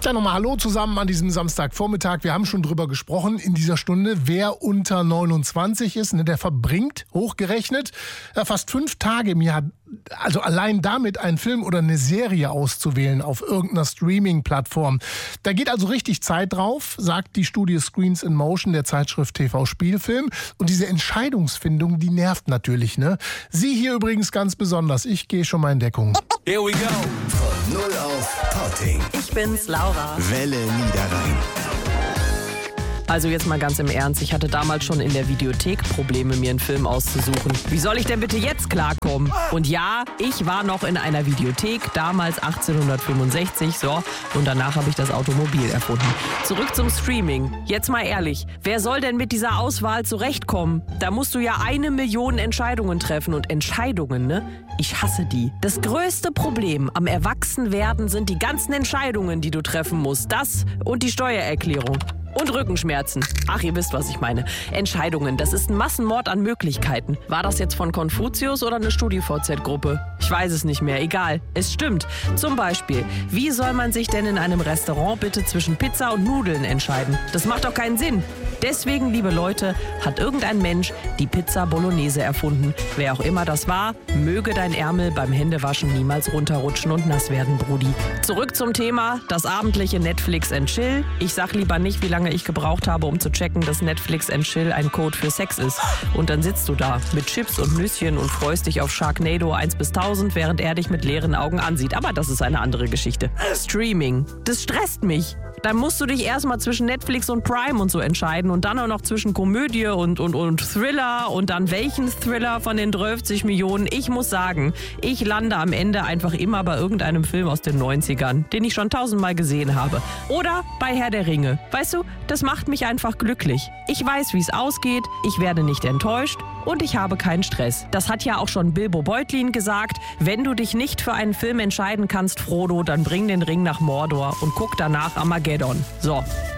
Ja, nochmal Hallo zusammen an diesem Samstagvormittag. Wir haben schon drüber gesprochen in dieser Stunde, wer unter 29 ist, der verbringt, hochgerechnet, fast 5 Tage im Jahr, also allein damit einen Film oder eine Serie auszuwählen auf irgendeiner Streaming-Plattform. Da geht also richtig Zeit drauf, sagt die Studie Screens in Motion der Zeitschrift TV Spielfilm. Und diese Entscheidungsfindung, die nervt natürlich, ne? Sie hier übrigens ganz besonders. Ich gehe schon mal in Deckung. Here we go. Von 0 auf Potting. Ich bin's, Laura. Welle Niederrhein. Also jetzt mal ganz im Ernst, ich hatte damals schon in der Videothek Probleme, mir einen Film auszusuchen. Wie soll ich denn bitte jetzt klarkommen? Und ja, ich war noch in einer Videothek, damals 1865, so. Und danach habe ich das Automobil erfunden. Zurück zum Streaming. Jetzt mal ehrlich, wer soll denn mit dieser Auswahl zurechtkommen? Da musst du ja 1 Million Entscheidungen treffen. Und Entscheidungen, ne? Ich hasse die. Das größte Problem am Erwachsenwerden sind die ganzen Entscheidungen, die du treffen musst. Das und die Steuererklärung. Und Rückenschmerzen. Ach, ihr wisst, was ich meine. Entscheidungen, das ist ein Massenmord an Möglichkeiten. War das jetzt von Konfuzius oder eine StudiVZ-Gruppe? Ich weiß es nicht mehr, egal. Es stimmt. Zum Beispiel, wie soll man sich denn in einem Restaurant bitte zwischen Pizza und Nudeln entscheiden? Das macht doch keinen Sinn. Deswegen, liebe Leute, hat irgendein Mensch die Pizza Bolognese erfunden. Wer auch immer das war, möge dein Ärmel beim Händewaschen niemals runterrutschen und nass werden, Brudi. Zurück zum Thema, das abendliche Netflix and Chill. Ich sag lieber nicht, wie lange ich gebraucht habe, um zu checken, dass Netflix and Chill ein Code für Sex ist. Und dann sitzt du da mit Chips und Nüsschen und freust dich auf Sharknado 1 bis 1000, während er dich mit leeren Augen ansieht. Aber das ist eine andere Geschichte. Streaming, das stresst mich. Dann musst du dich erstmal zwischen Netflix und Prime und so entscheiden und dann auch noch zwischen Komödie und Thriller und dann welchen Thriller von den 30 Millionen. Ich muss sagen, ich lande am Ende einfach immer bei irgendeinem Film aus den 90ern, den ich schon 1000-mal gesehen habe. Oder bei Herr der Ringe. Weißt du, das macht mich einfach glücklich. Ich weiß, wie es ausgeht, ich werde nicht enttäuscht und ich habe keinen Stress. Das hat ja auch schon Bilbo Beutlin gesagt. Wenn du dich nicht für einen Film entscheiden kannst, Frodo, dann bring den Ring nach Mordor und guck danach Armageddon. So.